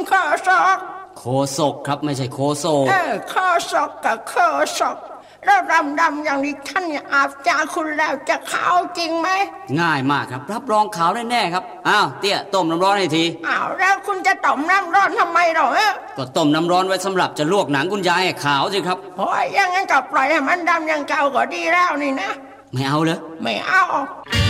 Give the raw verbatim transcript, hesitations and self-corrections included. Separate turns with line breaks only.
โคศก
โคศกครับไม่ใช่โคโซ
เออโคศกกับโคศกแล้วดำๆอย่างนี้ท่านอาบจาคุณแล้วจะขาวจริงไหม
ง่ายมากครับรับรองขาวแน่ๆครับอ้าวเตี้ยต้มน้ำร้อนให้ที
อ้าวแล้วคุณจะต้มน้ำร้อนทำไมหรอ
ก็ต้มน้ำร้อนไว้สำหรับจะลวกหนังคุณยายให้ขาวสิครับ
โอ้ยอย่างนั้นก็ปล่อยให้มันดำอย่างเก่าก็ดีแล้วนี่นะ
ไม่เอาเลย
ไม่เอา